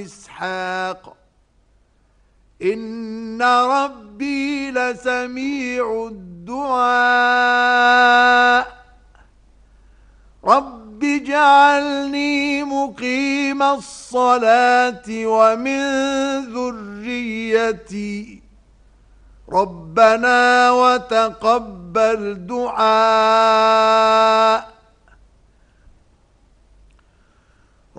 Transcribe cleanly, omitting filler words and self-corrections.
إسحاق إن ربي لسميع الدعاء رب اجعلني مقيم الصلاة ومن ذريتي ربنا وتقبل دعاء